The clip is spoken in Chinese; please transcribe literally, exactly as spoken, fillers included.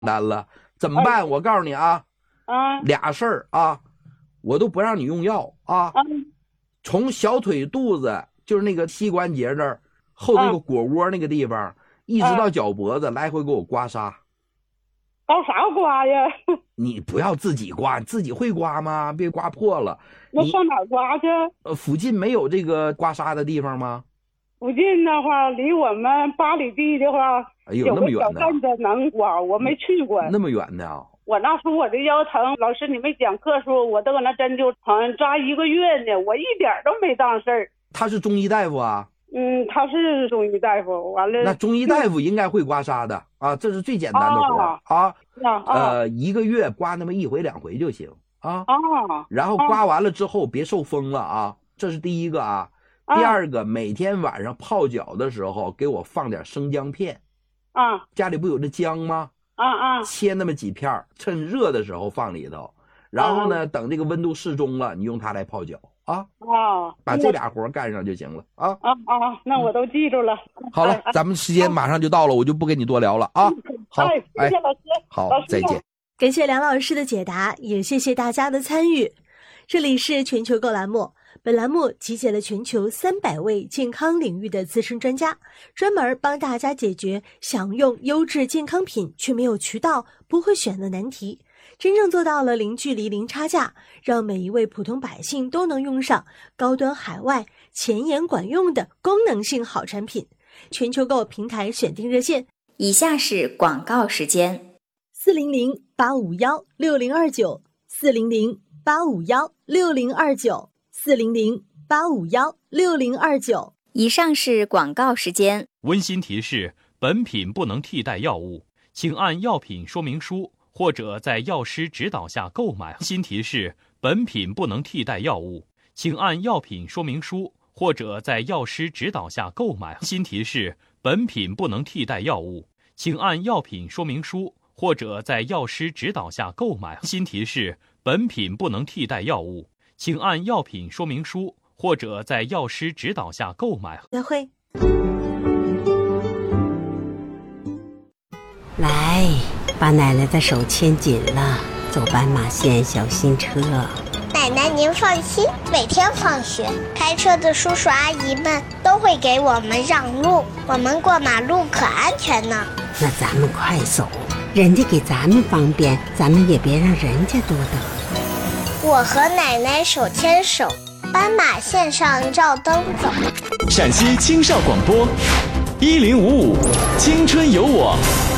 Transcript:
单了，怎么办？我告诉你啊， 啊， 俩事儿啊，我都不让你用药啊。从小腿肚子，就是那个膝关节这儿后那个腘窝那个地方，一直到脚脖子，来回给我刮痧。 搞啥刮呀？ 你不要自己刮，你自己会刮吗？别刮破了。 那上哪儿刮去？ 呃，附近没有这个刮痧的地方吗？ 附近的话，离我们八里地的话， 哎呦，那么远呢？ 有个小镇子能刮，我没去过。 那么远呢啊？ 我那时候我这腰疼，老师你没讲课时候，我都搁那针灸疼扎一个月呢，我一点都没当事儿。 他是中医大夫啊？ 嗯，他是中医大夫。完了， 那中医大夫应该会刮痧的啊，这是最简单的活啊。 啊呃，一个月刮那么一回两回就行啊。 啊， 然后刮完了之后别受风了啊，这是第一个啊。第二个，每天晚上泡脚的时候给我放点生姜片。 啊， 家里不有这姜吗？ 啊啊， 切那么几片，趁热的时候放里头，然后呢，等这个温度适中了，你用它来泡脚啊。 啊， 把这俩活干上就行了啊。 啊啊，那我都记住了。 好了，咱们时间马上就到了，我就不跟你多聊了啊。好， 谢谢老师。 好，再见。 感谢梁老师的解答，也谢谢大家的参与。这里是全球购栏目，本栏目集结了全球三百位健康领域的资深专家，专门帮大家解决想用优质健康品却没有渠道、不会选的难题，真正做到了零距离、零差价，让每一位普通百姓都能用上高端海外、前沿管用的功能性好产品。全球购平台选定热线， 以下是广告时间： 四零零八五幺六零二九，四零零八五幺六零二九，四零零八五幺六零二九。 以上是广告时间。 温馨提示：本品不能替代药物，请按药品说明书或者在药师指导下购买。温馨提示：本品不能替代药物，请按药品说明书或者在药师指导下购买。温馨提示：本品不能替代药物，请按药品说明书或者在药师指导下购买。温馨提示：本品不能替代药物，请按药品说明书或者在药师指导下购买。 再会。 来，把奶奶的手牵紧了，走斑马线，小心车。 奶奶您放心，每天放学，开车的叔叔阿姨们都会给我们让路，我们过马路可安全呢。 那咱们快走，人家给咱们方便，咱们也别让人家多等。 我和奶奶手牵手，斑马线上照灯走。 陕西青少广播一零五五青春有我。